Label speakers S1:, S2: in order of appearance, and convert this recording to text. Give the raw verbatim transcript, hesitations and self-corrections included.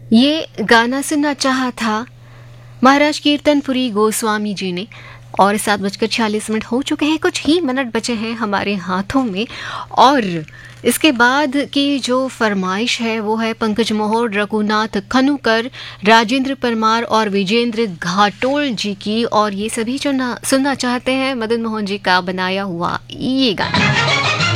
S1: ये गाना सुनना चाहा था महाराज कीर्तनपुरी गोस्वामी जी ने। और सात बजकर छियालीस मिनट हो चुके हैं, कुछ ही मिनट बचे हैं हमारे हाथों में। और इसके बाद की जो फरमाइश है वो है पंकज मोहर, रघुनाथ खनुकर, राजेंद्र परमार और विजेंद्र घाटोल जी की। और ये सभी जो ना सुनना चाहते हैं मदन मोहन जी का बनाया हुआ ये गाना।